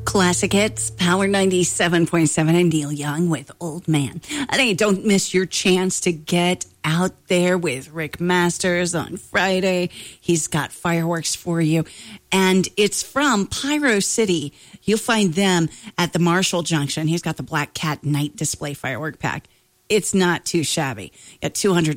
Classic Hits, Power 97.7, and Neil Young with Old Man. I think don't miss your chance to get out there with Rick Masters on Friday. He's got fireworks for you. And it's from Pyro City. You'll find them at the Marshall Junction. He's got the Black Cat Night Display Firework Pack. It's not too shabby. At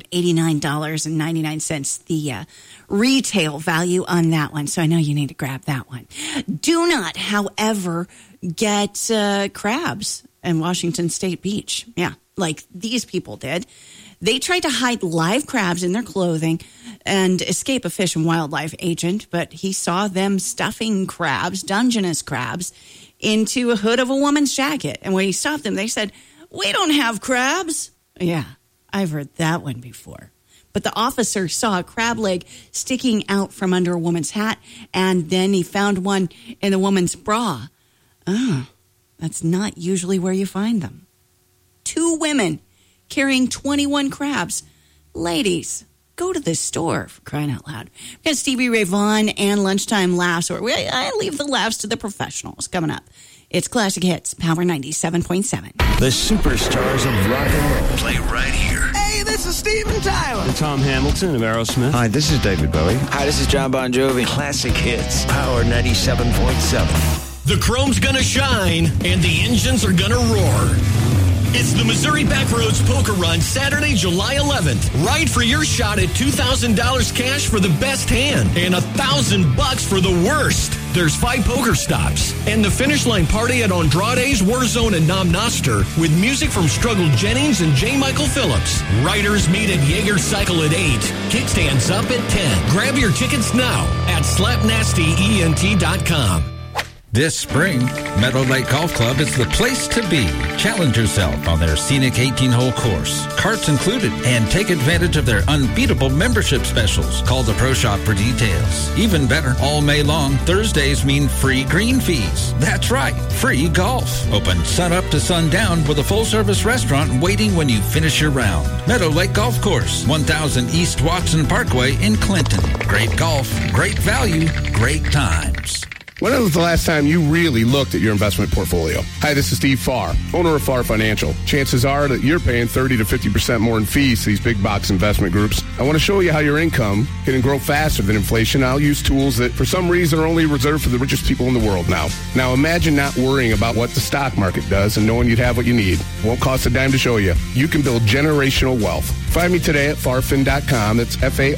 $289.99, the retail value on that one. So I know you need to grab that one. Do not, however, get crabs in Washington State Beach. Yeah, like these people did. They tried to hide live crabs in their clothing and escape a fish and wildlife agent, but he saw them stuffing crabs, Dungeness crabs, into a hood of a woman's jacket. And when he stopped them, they said, "We don't have crabs." Yeah, I've heard that one before. But the officer saw a crab leg sticking out from under a woman's hat, and then he found one in the woman's bra. Oh, that's not usually where you find them. 2 women carrying 21 crabs. Ladies, go to the store, for crying out loud. We've got Stevie Ray Vaughan and Lunchtime Laughs, or I leave the laughs to the professionals coming up. It's Classic Hits, Power 97.7. The superstars of rock and roll play right here. Hey, this is Steven Tyler. I'm Tom Hamilton of Aerosmith. Hi, this is David Bowie. Hi, this is John Bon Jovi. Classic Hits, Power 97.7. The chrome's gonna shine, and the engines are gonna roar. It's the Missouri Backroads Poker Run, Saturday, July 11th. Ride for your shot at $2,000 cash for the best hand and $1,000 for the worst. There's 5 poker stops and the finish line party at Andrade's, Warzone, and Nom Noster with music from Struggle Jennings and J. Michael Phillips. Riders meet at Jaeger Cycle at 8. Kickstands up at 10. Grab your tickets now at slapnastyent.com. This spring, Meadow Lake Golf Club is the place to be. Challenge yourself on their scenic 18-hole course. Carts included, and take advantage of their unbeatable membership specials. Call the Pro Shop for details. Even better, all May long, Thursdays mean free green fees. That's right, free golf. Open sun up to sundown with a full-service restaurant waiting when you finish your round. Meadow Lake Golf Course, 1000 East Watson Parkway in Clinton. Great golf, great value, great times. When was the last time you really looked at your investment portfolio? Hi, this is Steve Farr, owner of Farr Financial. Chances are that you're paying 30 to 50% more in fees to these big box investment groups. I want to show you how your income can grow faster than inflation. I'll use tools that for some reason are only reserved for the richest people in the world now. Now imagine not worrying about what the stock market does and knowing you'd have what you need. It won't cost a dime to show you. You can build generational wealth. Find me today at farfin.com. That's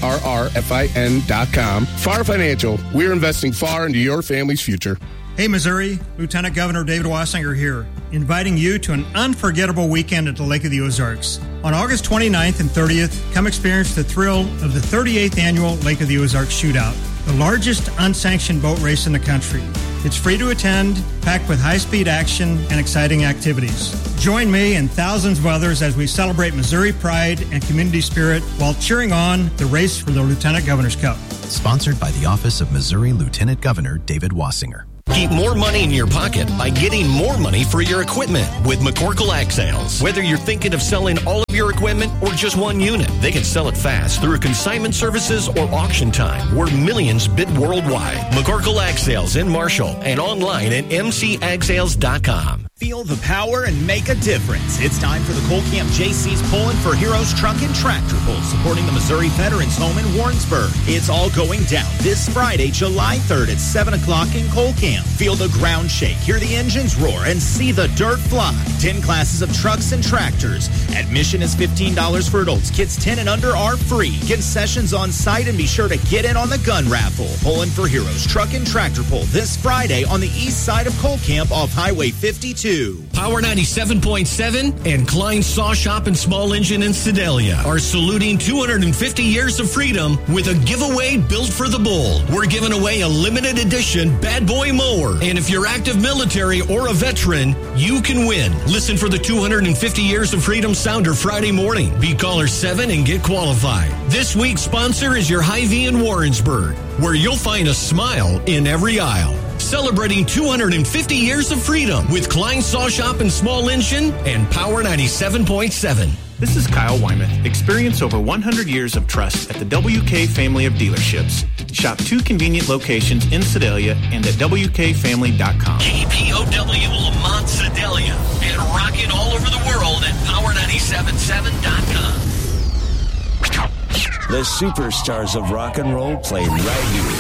FARRFIN.com. Farr Financial. We're investing far into your family's future. Hey, Missouri. Lieutenant Governor David Wassinger here, inviting you to an unforgettable weekend at the Lake of the Ozarks. On August 29th and 30th, come experience the thrill of the 38th Annual Lake of the Ozarks Shootout, the largest unsanctioned boat race in the country. It's free to attend, packed with high-speed action and exciting activities. Join me and thousands of others as we celebrate Missouri pride and community spirit while cheering on the race for the Lieutenant Governor's Cup. Sponsored by the Office of Missouri Lieutenant Governor David Wassinger. Keep more money in your pocket by getting more money for your equipment with McCorkle Ag Sales. Whether you're thinking of selling all of your equipment or just one unit, they can sell it fast through consignment services or auction time, where millions bid worldwide. McCorkle Ag Sales in Marshall and online at mcagsales.com. Feel the power and make a difference. It's time for the Cole Camp JC's Pulling for Heroes Truck and Tractor Pull, supporting the Missouri Veterans Home in Warrensburg. It's all going down this Friday, July 3rd at 7 o'clock in Cole Camp. Feel the ground shake, hear the engines roar, and see the dirt fly. 10 classes of trucks and tractors. Admission is $15 for adults. Kids 10 and under are free. Concessions on site, and be sure to get in on the gun raffle. Pulling for Heroes Truck and Tractor Pull this Friday on the east side of Cole Camp off Highway 52. Power 97.7 and Klein Saw Shop and Small Engine in Sedalia are saluting 250 years of freedom with a giveaway built for the bull. We're giving away a limited edition Bad Boy mower. And if you're active military or a veteran, you can win. Listen for the 250 Years of Freedom Sounder Friday morning. Be caller 7 and get qualified. This week's sponsor is your Hy-Vee in Warrensburg, where you'll find a smile in every aisle. Celebrating 250 years of freedom with Klein Saw Shop and Small Engine and Power 97.7. This is Kyle Wyman. Experience over 100 years of trust at the WK family of dealerships. Shop 2 convenient locations in Sedalia and at WKFamily.com. KPOW Lamont Sedalia and rocking all over the world at Power977.com. The superstars of rock and roll play right here.